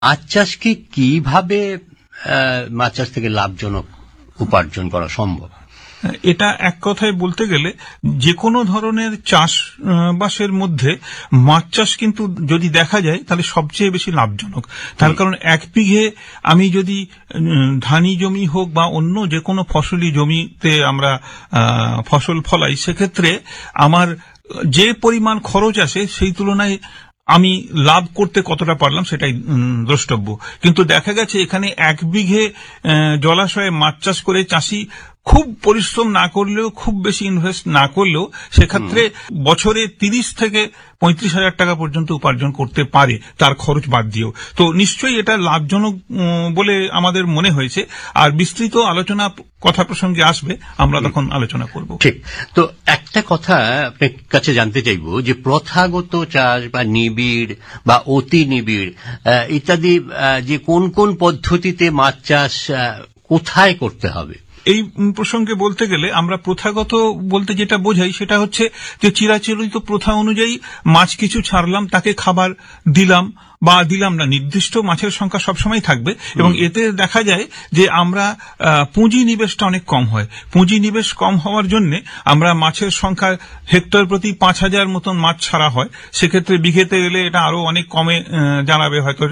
মাছ চাষকে কিভাবে মাছ চাষ থেকে লাভজনক উপার্জন করা সম্ভব? এটা এক কথায় বলতে গেলে যে কোনো ধরনের চাষবাসের মধ্যে মাছ চাষ কিন্তু যদি দেখা যায় তাহলে সবচেয়ে বেশি লাভজনক। তার কারণ এক বিঘে আমি যদি ধানি জমি হোক বা অন্য যে কোনো ফসলি জমিতে আমরা ফসল ফলাই, সেক্ষেত্রে আমার যে পরিমাণ খরচ আসে সেই তুলনায় আমি লাভ করতে কতটা পারলাম সেটাই দ্রষ্টব্য। কিন্তু দেখা গেছে এখানে এক বিঘে জলাশয়ে মাছ চাষ করে চাষি খুব পরিশ্রম না করলেও, খুব বেশি ইনভেস্ট না করলেও সেক্ষেত্রে বছরে 30 থেকে 35,000 টাকা পর্যন্ত উপার্জন করতে পারে তার খরচ বাদ দিয়েও। তো নিশ্চয়ই এটা লাভজনক বলে আমাদের মনে হয়েছে। আর বিস্তৃত আলোচনা কথা প্রসঙ্গে আসবে, আমরা তখন আলোচনা করব। ঠিক। তো একটা কথা আপনার কাছে জানতে চাইব যে প্রথাগত চাষ বা নিবিড় বা অতি নিবিড় ইত্যাদি যে কোন কোন পদ্ধতিতে মাছ চাষ কোথায় করতে হবে, এই প্রসঙ্গে বলতে গেলে আমরা প্রথাগত বলতে যেটা বোঝাই সেটা হচ্ছে যে চিরাচরিত প্রথা অনুযায়ী মাছ কিছু ছাড়লাম, তাকে খাবার দিলাম বা দিলাম না, নির্দিষ্ট মাছের সংখ্যা সবসময় থাকবে। এবং এতে দেখা যায় যে আমরা পুঁজি নিবেশটা অনেক কম হয়। পুঁজি নিবেশ কম হওয়ার জন্য আমরা মাছের সংখ্যা হেক্টর প্রতি 5,000 মতন মাছ ছাড়া হয়। সেক্ষেত্রে বিঘেতে গেলে এটা আরো অনেক কমে জানাবে, হয়তো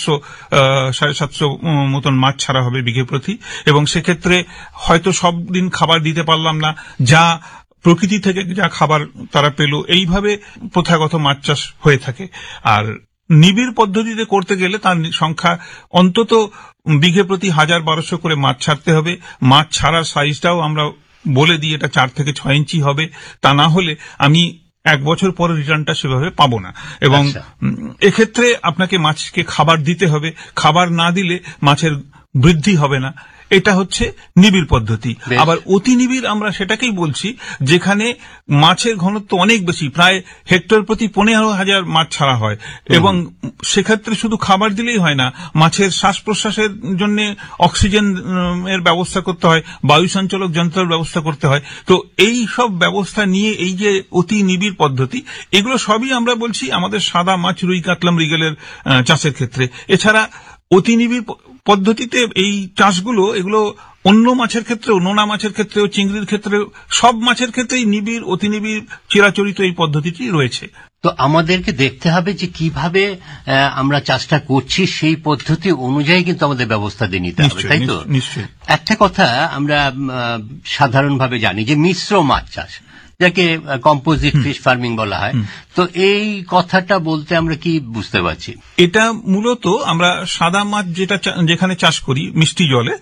700-750 মতন মাছ ছাড়া হবে বিঘে প্রতি। এবং সেক্ষেত্রে হয়তো সব দিন খাবার দিতে পারলাম না, যা প্রকৃতি থেকে যা খাবার তারা পেল, এইভাবে প্রথাগত মাছ চাষ হয়ে থাকে। আর নিবিড় পদ্ধতিতে করতে গেলে তার সংখ্যা অন্তত বিঘে প্রতি 1,000-1,200 করে মাছ ছাড়তে হবে। মাছ ছাড়ার সাইজটাও আমরা বলে দিই, এটা 4 থেকে 6 ইঞ্চি হবে। তা না হলে আমি 1 বছর পরে রিটার্নটা সেভাবে পাবো না। এবং এক্ষেত্রে আপনাকে মাছকে খাবার দিতে হবে, খাবার না দিলে মাছের বৃদ্ধি হবে না। এটা হচ্ছে নিবিড় পদ্ধতি। আবার অতি নিবিড় আমরা সেটাকেই বলছি যেখানে মাছের ঘনত্ব অনেক বেশি, প্রায় হেক্টর প্রতি 15,000 মাছ ছাড়া হয়। এবং সেক্ষেত্রে শুধু খাবার দিলেই হয় না, মাছের শ্বাস প্রশ্বাসের জন্য অক্সিজেন এর ব্যবস্থা করতে হয়, বায়ু সঞ্চালক যন্ত্রের ব্যবস্থা করতে হয়। তো এই সব ব্যবস্থা নিয়ে এই যে অতি নিবিড় পদ্ধতি, এগুলো সবই আমরা বলছি আমাদের সাদা মাছ, রুই, কাতলা, মৃগেলের চাষের ক্ষেত্রে। এছাড়া অতি নিবিড় পদ্ধতিতে এই চাষগুলো, এগুলো অন্য মাছের ক্ষেত্রেও, নোনা মাছের ক্ষেত্রেও, চিংড়ির ক্ষেত্রেও, সব মাছের ক্ষেত্রেই নিবিড়, অতি নিবিড়, চিরাচরিত এই পদ্ধতিটি রয়েছে। তো আমাদেরকে দেখতে হবে যে কিভাবে আমরা চাষটা করছি, সেই পদ্ধতি অনুযায়ী কিন্তু আমাদের ব্যবস্থা দিয়ে নিতে হবে, তাই তো? নিশ্চয়ই। একটা কথা আমরা সাধারণভাবে জানি যে মিশ্র মাছ চাষ, যাকে কম্পোজিট ফিশ ফার্মিং বলা হয়। তো এই কথাটা বলতে আমরা কি বুঝতে পারছি? এটা মূলত আমরা সাদা মাছ যেখানে চাষ করি মিষ্টি জলে,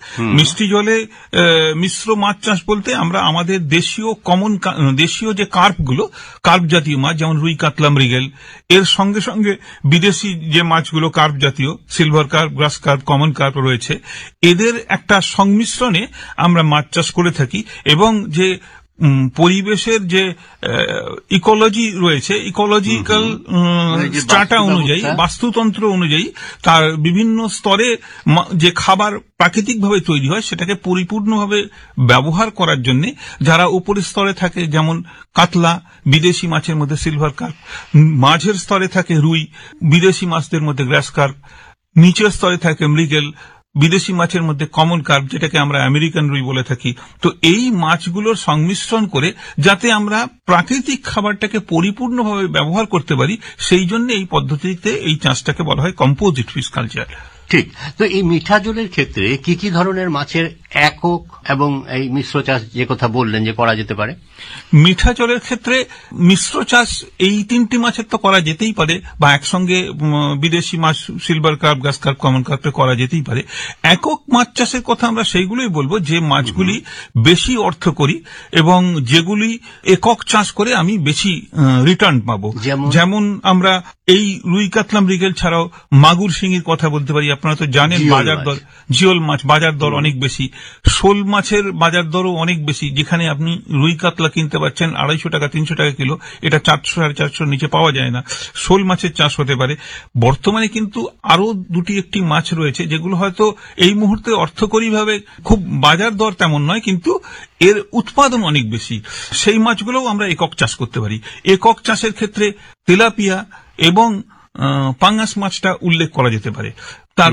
মিশ্র মাছ চাষ বলতে আমরা আমাদের দেশীয় যে কার্প জাতীয় মাছ, যেমন রুই, কাতলা, মৃগেল, এর সঙ্গে সঙ্গে বিদেশি যে মাছগুলো কার্প জাতীয়, সিলভার কার্প, গ্রাস কার্প, কমন কার্প রয়েছে, এদের একটা সংমিশ্রণে আমরা মাছ চাষ করে থাকি। এবং যে পরিবেশের যে ইকোলজি রয়েছে, ইকোলজিক্যাল স্ট্রাটা অনুযায়ী, বাস্তুতন্ত্র অনুযায়ী তার বিভিন্ন স্তরে যে খাবার প্রাকৃতিকভাবে তৈরি হয় সেটাকে পরিপূর্ণভাবে ব্যবহার করার জন্য যারা উপরের স্তরে থাকে, যেমন কাতলা, বিদেশি মাছের মধ্যে সিলভার কার্প, মাঝের স্তরে থাকে রুই, বিদেশি মাছদের মধ্যে গ্রাস কার্প, নিচের স্তরে থাকে মৃগেল, বিদেশি মাছের মধ্যে কমন কার্প, যেটাকে আমরা আমেরিকান রুই বলে থাকি। তো এই মাছগুলোর সংমিশ্রণ করে যাতে আমরা প্রাকৃতিক খাবারটাকে পরিপূর্ণভাবে ব্যবহার করতে পারি, সেই জন্য এই পদ্ধতিতে এই চাষটাকে বলা হয় কম্পোজিট ফিশ কালচার। ঠিক। তো এই মিঠা জলের ক্ষেত্রে কি কি ধরনের মাছের একক এবং এই মিশ্র চাষ যে কথা বললেন যে করা যেতে পারে? মিঠা জলের ক্ষেত্রে মিশ্র চাষ এই 3টি মাছের তো করা যেতেই পারে, বা একসঙ্গে বিদেশি মাছ, সিলভার কার্প, গ্রাস কার্প, কমন কার্পে করা যেতেই পারে। একক মাছ চাষের কথা আমরা সেইগুলোই বলবো যে মাছগুলি বেশি অর্থকরী এবং যেগুলি একক চাষ করে আমি বেশি রিটার্ন পাবো। যেমন আমরা এই রুই, কাতলা, মৃগেল ছাড়াও মাগুর, শিঙির কথা বলতে পারি। আপনারা তো জানেন বাজার দর, জিওল মাছ বাজার দর অনেক বেশি, শোল মাছের বাজার দরও অনেক বেশি। যেখানে আপনি রুই, কাতলা কিনতে পারছেন 250 টাকা 300 টাকা কিলো, এটা 400-450 নিচে পাওয়া যায় না। শোল মাছের চাষ হতে পারে। বর্তমানে কিন্তু আরো 2-1টি মাছ রয়েছে যেগুলো হয়তো এই মুহূর্তে অর্থকরীভাবে খুব বাজার দর তেমন নয়, কিন্তু এর উৎপাদন অনেক বেশি। সেই মাছগুলোও আমরা একক চাষ করতে পারি। একক চাষের ক্ষেত্রে তেলাপিয়া এবং পাঙ্গাস মাছটা উল্লেখ করা যেতে পারে।